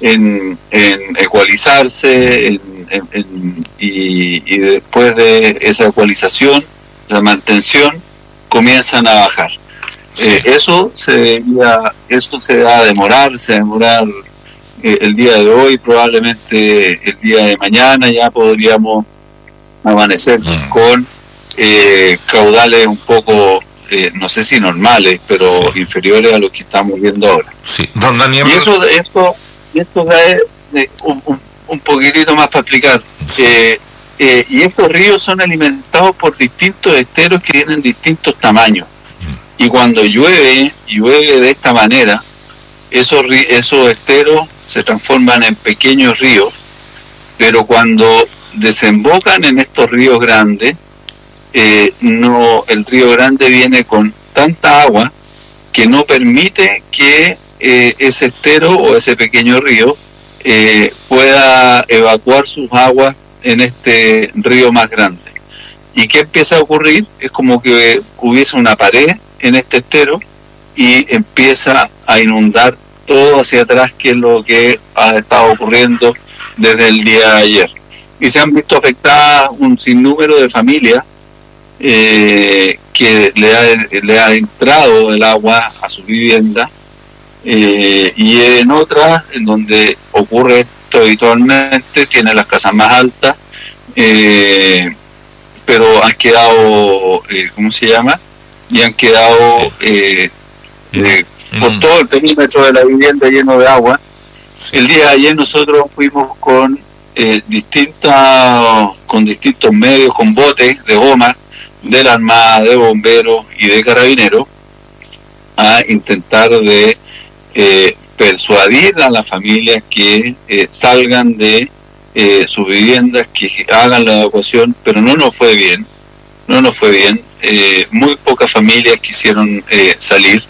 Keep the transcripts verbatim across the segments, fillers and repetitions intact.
en, en ecualizarse en, en, en, y, y después de esa ecualización, esa mantención, comienzan a bajar. Sí. Eh, eso se ya, eso se va a demorar, se va a demorar eh, el día de hoy, probablemente el día de mañana ya podríamos amanecer mm. con eh, caudales un poco, eh, no sé si normales, pero sí. inferiores a los que estamos viendo ahora. Sí. Don Daniel. Y eso, esto, esto es eh, un, un, un poquitito más para explicar. Sí. Eh, eh, y estos ríos son alimentados por distintos esteros que tienen distintos tamaños. Y cuando llueve, llueve de esta manera, esos, esos esteros se transforman en pequeños ríos, pero cuando desembocan en estos ríos grandes, eh, no, el río grande viene con tanta agua que no permite que eh, ese estero o ese pequeño río eh, pueda evacuar sus aguas en este río más grande. ¿Y qué empieza a ocurrir? Es como que hubiese una pared en este estero y empieza a inundar todo hacia atrás, que es lo que ha estado ocurriendo desde el día de ayer. Y se han visto afectadas un sinnúmero de familias eh, que le ha, le ha entrado el agua a su vivienda, eh, y en otras, en donde ocurre esto habitualmente, tienen las casas más altas, eh, pero han quedado, eh, ¿cómo se llama? Y han quedado sí. eh, eh, mm. por todo el perímetro de la vivienda lleno de agua. Sí. El día de ayer nosotros fuimos con eh, distintas, con distintos medios, con botes de goma de la Armada, de bomberos y de carabineros, a intentar de eh, persuadir a las familias que eh, salgan de eh, sus viviendas, que hagan la evacuación, pero no nos fue bien, no nos fue bien. Eh, muy pocas familias quisieron eh, salir.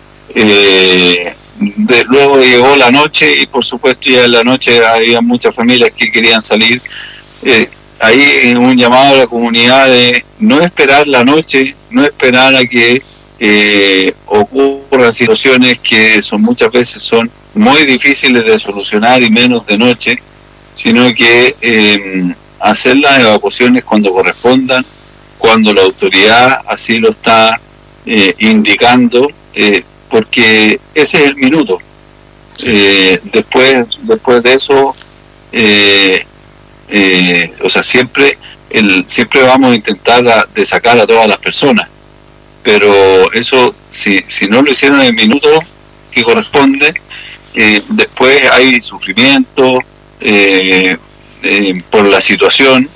Eh, de, luego llegó la noche y por supuesto ya en la noche había muchas familias que querían salir. Eh, ahí un llamado a la comunidad de no esperar la noche, no esperar a que eh, ocurran situaciones que son muchas veces son muy difíciles de solucionar y menos de noche, sino que eh, hacer las evacuaciones cuando correspondan, cuando la autoridad así lo está eh, indicando, eh, porque ese es el minuto. Sí. Eh, después, después de eso, eh, eh, o sea, siempre, el, siempre vamos a intentar a, de sacar a todas las personas, pero eso, si, si no lo hicieron en el minuto que corresponde, eh, después hay sufrimiento eh, eh, por la situación.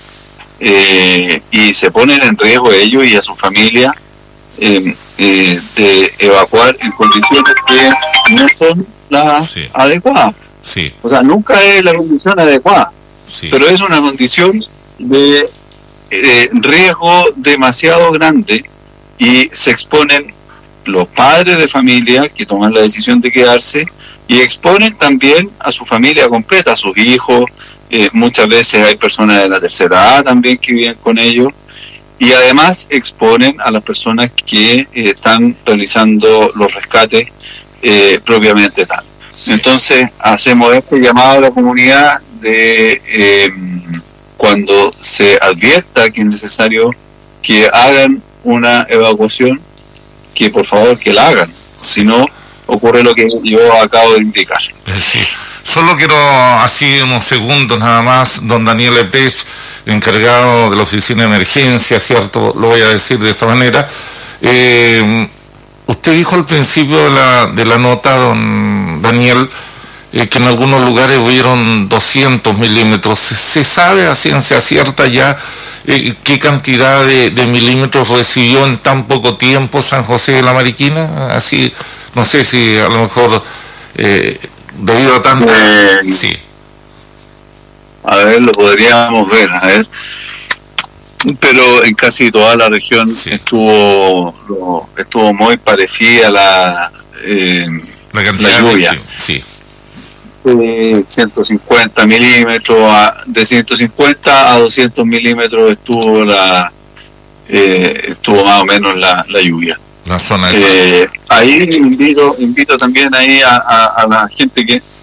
Eh, y se ponen en riesgo ellos y a su familia eh, eh, de evacuar en condiciones que no son las sí. adecuadas. Sí. O sea, nunca es la condición adecuada, sí. pero es una condición de eh, riesgo demasiado grande y se exponen los padres de familia que toman la decisión de quedarse y exponen también a su familia completa, a sus hijos. Eh, muchas veces hay personas de la tercera edad también que viven con ellos y además exponen a las personas que eh, están realizando los rescates eh, propiamente tal. Sí. Entonces hacemos este llamado a la comunidad de eh, cuando se advierta que es necesario que hagan una evacuación, que por favor que la hagan, si no ocurre lo que yo acabo de indicar. Sí. Solo quiero, así unos segundos nada más, don Daniel Lepech, encargado de la oficina de emergencia, ¿cierto? Lo voy a decir de esta manera. Eh, usted dijo al principio de la, de la nota, don Daniel, eh, que en algunos lugares hubieron doscientos milímetros. ¿Se sabe a ciencia cierta ya eh, qué cantidad de, de milímetros recibió en tan poco tiempo San José de la Mariquina? Así, no sé si a lo mejor... Eh, debido a tanto eh, sí a ver, lo podríamos ver, a ver, pero en casi toda la región sí. estuvo lo, estuvo muy parecida la eh, la cantidad la lluvia, de, sí eh, ciento cincuenta milímetros, a, de ciento cincuenta a doscientos milímetros estuvo la eh, estuvo más o menos la, la lluvia. La zona de eh, ahí invito invito también ahí a, a, a la gente que